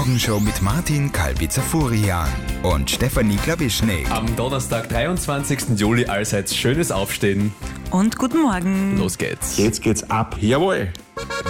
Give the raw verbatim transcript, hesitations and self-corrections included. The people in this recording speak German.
Show mit Martin Kalbitzer-Furian und Stefanie Klawischnik. Am Donnerstag, dreiundzwanzigsten Juli, allseits schönes Aufstehen. Und guten Morgen. Los geht's. Jetzt geht's ab. Jawohl.